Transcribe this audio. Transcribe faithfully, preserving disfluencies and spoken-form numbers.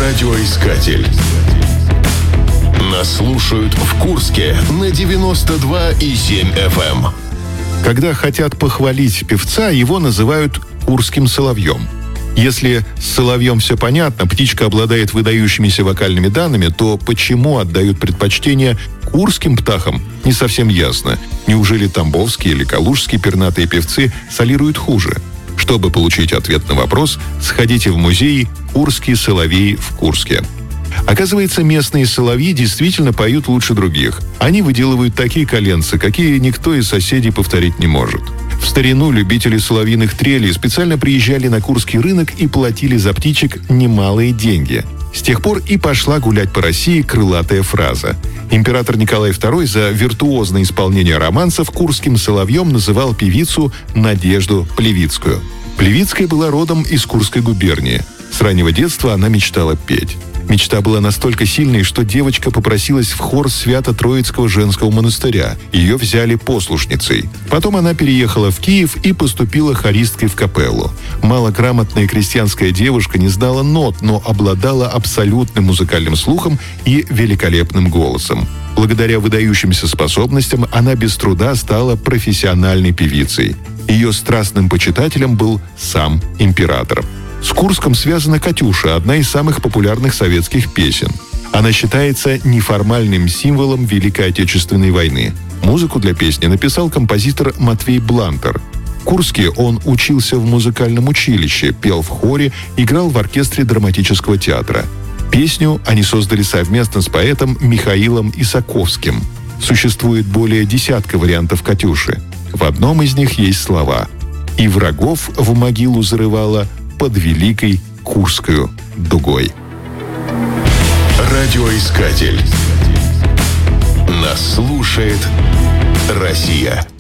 Радиоискатель. Нас слушают в Курске на девяносто два и семь эф эм. Когда хотят похвалить певца, его называют курским соловьем. Если с соловьем все понятно, птичка обладает выдающимися вокальными данными, то почему отдают предпочтение курским птахам, не совсем ясно. Неужели тамбовские или калужские пернатые певцы солируют хуже? Чтобы получить ответ на вопрос, сходите в музей «Курские соловьи» в Курске. Оказывается, местные соловьи действительно поют лучше других. Они выделывают такие коленцы, какие никто из соседей повторить не может. В старину любители соловьиных трелей специально приезжали на Курский рынок и платили за птичек немалые деньги. С тех пор и пошла гулять по России крылатая фраза. Император Николай второй за виртуозное исполнение романсов курским соловьем называл певицу Надежду Плевицкую. Плевицкая была родом из Курской губернии. С раннего детства она мечтала петь. Мечта была настолько сильной, что девочка попросилась в хор Свято-Троицкого женского монастыря. Ее взяли послушницей. Потом она переехала в Киев и поступила хористкой в капеллу. Малограмотная крестьянская девушка не знала нот, но обладала абсолютным музыкальным слухом и великолепным голосом. Благодаря выдающимся способностям она без труда стала профессиональной певицей. Ее страстным почитателем был сам император. С Курском связана «Катюша», одна из самых популярных советских песен. Она считается неформальным символом Великой Отечественной войны. Музыку для песни написал композитор Матвей Блантер. В Курске он учился в музыкальном училище, пел в хоре, играл в оркестре драматического театра. Песню они создали совместно с поэтом Михаилом Исаковским. Существует более десятка вариантов «Катюши». В одном из них есть слова «И врагов в могилу зарывала под Великой Курскою дугой». Радиоискатель. Нас слушает Россия.